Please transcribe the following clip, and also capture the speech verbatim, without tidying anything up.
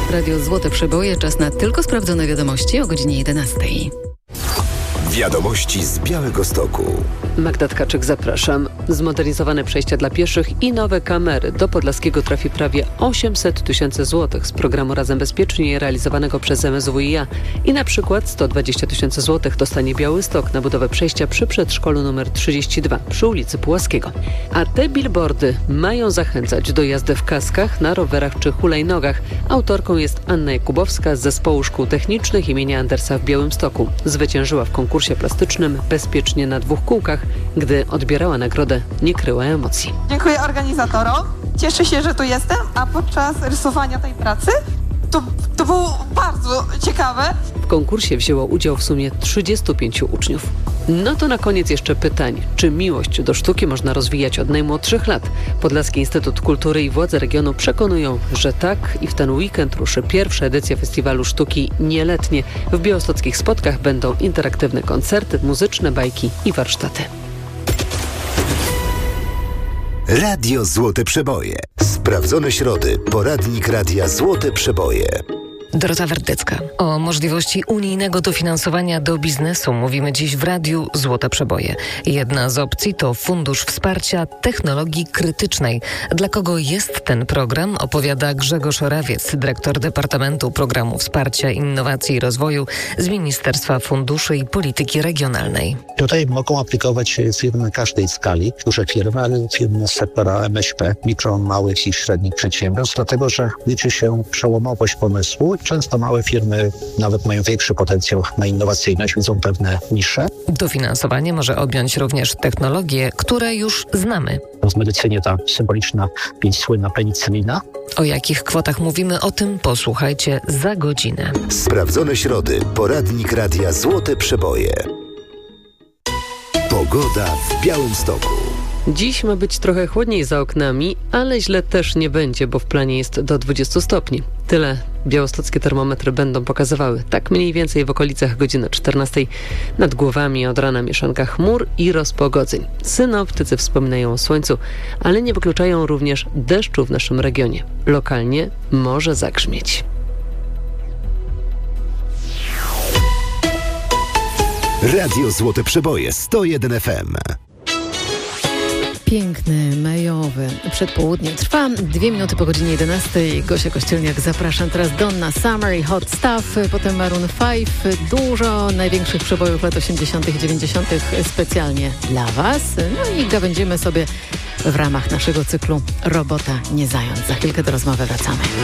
w Radiu Złote Przeboje. Czas na tylko sprawdzone wiadomości o godzinie jedenastej. Wiadomości z Białegostoku. Magda Tkaczyk, zapraszam. Zmodernizowane przejścia dla pieszych i nowe kamery. Do Podlaskiego trafi prawie osiemset tysięcy złotych z programu Razem Bezpiecznie realizowanego przez M S W i A. I na przykład sto dwadzieścia tysięcy złotych dostanie Białystok na budowę przejścia przy przedszkolu numer trzydzieści dwa przy ulicy Pułaskiego. A te billboardy mają zachęcać do jazdy w kaskach, na rowerach czy hulajnogach. Autorką jest Anna Jakubowska z Zespołu Szkół Technicznych imienia Andersa w Białymstoku. Zwyciężyła w konkursie plastycznym Bezpiecznie na dwóch kółkach. Gdy odbierała nagrodę, nie kryła emocji. Dziękuję organizatorom. Cieszę się, że tu jestem, a podczas rysowania tej pracy to, to było bardzo ciekawe. W konkursie wzięło udział w sumie trzydziestu pięciu uczniów. No to na koniec jeszcze pytanie. Czy miłość do sztuki można rozwijać od najmłodszych lat? Podlaski Instytut Kultury i władze regionu przekonują, że tak i w ten weekend ruszy pierwsza edycja Festiwalu Sztuki Nieletnie. W białostockich spotkach będą interaktywne koncerty, muzyczne bajki i warsztaty. Radio Złote Przeboje. Sprawdzone środy. Poradnik Radia Złote Przeboje. Dorota Wardecka. O możliwości unijnego dofinansowania do biznesu mówimy dziś w Radiu Złote Przeboje. Jedna z opcji to Fundusz Wsparcia Technologii Krytycznej. Dla kogo jest ten program, opowiada Grzegorz Orawiec, dyrektor Departamentu Programu Wsparcia Innowacji i Rozwoju z Ministerstwa Funduszy i Polityki Regionalnej. Tutaj mogą aplikować firmy każdej skali, duże firmy, ale firmy z sektora M S P, mikro, małych i średnich przedsiębiorstw, dlatego że liczy się przełomowość pomysłu. Często małe firmy nawet mają większy potencjał na innowacyjność, widzą pewne nisze. Dofinansowanie może objąć również technologie, które już znamy. W medycynie ta symboliczna, pięć słynna penicylina. O jakich kwotach mówimy, o tym posłuchajcie za godzinę. Sprawdzone środy. Poradnik Radia Złote Przeboje. Pogoda w Białymstoku. Dziś ma być trochę chłodniej za oknami, ale źle też nie będzie, bo w planie jest do dwudziestu stopni. Tyle białostockie termometry będą pokazywały. Tak mniej więcej w okolicach godziny czternastej. Nad głowami od rana mieszanka chmur i rozpogodzeń. Synoptycy wspominają o słońcu, ale nie wykluczają również deszczu w naszym regionie. Lokalnie może zagrzmieć. Radio Złote Przeboje sto jeden F M. Piękny, majowy przedpołudnie trwa. Dwie minuty po godzinie jedenastej. Gosia Kościelniak, zapraszam. Teraz Donna Summer i Hot Stuff, potem Maroon pięć. Dużo największych przebojów lat osiemdziesiątych i dziewięćdziesiątych specjalnie dla Was. No i gawędzimy sobie w ramach naszego cyklu Robota nie zając. Za chwilkę do rozmowy wracamy.